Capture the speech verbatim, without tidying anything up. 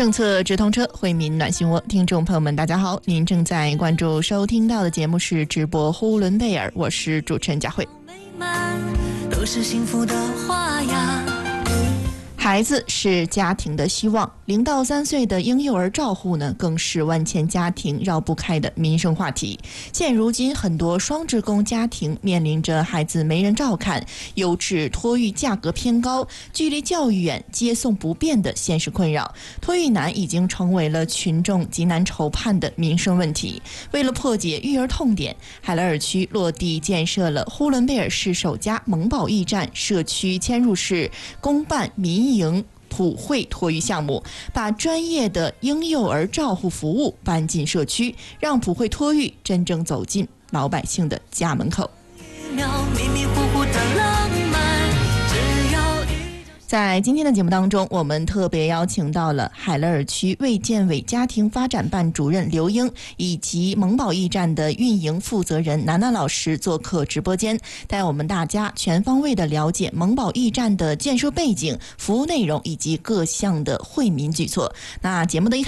政策直通车，惠民暖心窝，听众朋友们大家好，您正在关注收听到的节目是直播呼伦贝尔，我是主持人佳慧。 都是幸福的花呀。 孩子是家庭的希望，零到三岁的婴幼儿照护呢，更是万千家庭绕不开的民生话题。现如今，很多双职工家庭面临着孩子没人照看、优质托育价格偏高、距离较远、接送不便的现实困扰。托育难已经成为了群众极难筹盼的民生问题。为了破解育儿痛点，海莱尔区落地建设了呼伦贝尔市首家萌宝驿站社区嵌入式公办民营普惠托育项目，把专业的婴幼儿照护服务搬进社区，让普惠托育真正走进老百姓的家门口。在今天的节目当中，我们特别邀请到了海莱尔区卫健委家庭发展办主任刘英，以及萌宝驿站的运营负责人楠楠老师做客直播间，带我们大家全方位的了解萌宝驿站的建设背景、服务内容以及各项的惠民举措。那节目的一开